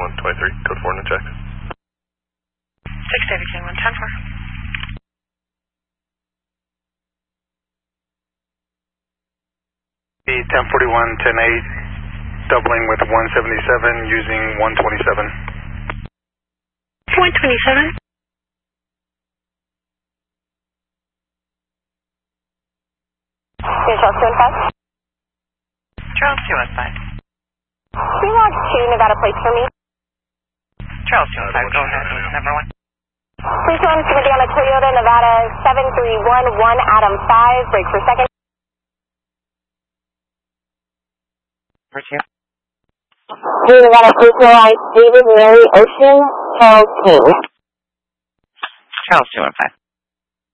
123, code 4 in the check. 6 David King 110-4. The 1041, 10-8, doubling with 177 using 127. 127. Charles 215. Charles 215. Can you log 2 Nevada plates for me? Charles 215, go ahead, number 1. Please run to be on a Toyota Nevada 7311 Adam 5, break for second. Number 2. Hey, Nevada Police Line, David Mary Ocean, Charles King. Charles 215.